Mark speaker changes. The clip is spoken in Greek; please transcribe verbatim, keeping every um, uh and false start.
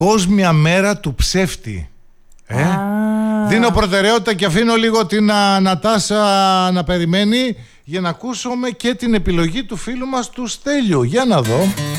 Speaker 1: Παγκόσμια μέρα του ψεύτη. Ε? Δίνω προτεραιότητα και αφήνω λίγο την α, Νατάσα να περιμένει για να ακούσουμε και την επιλογή του φίλου μας του Στέλιου. Για να δω.